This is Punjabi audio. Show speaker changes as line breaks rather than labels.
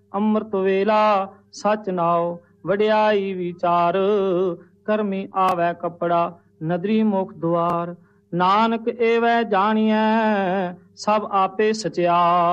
ਅੰਮ੍ਰਿਤ ਵੇਲਾ ਸਚ ਨਾਉ ਵਡਿਆਈ ਵਿਚਾਰ। ਕਰਮੀ ਆਵੈ ਕੱਪੜਾ ਨਦਰੀ ਮੁਖ ਦੁਆਰ। ਨਾਨਕ ਏਵੈ ਜਾਣੀਐ ਸਭ ਆਪੇ ਸਚਿਆਰ।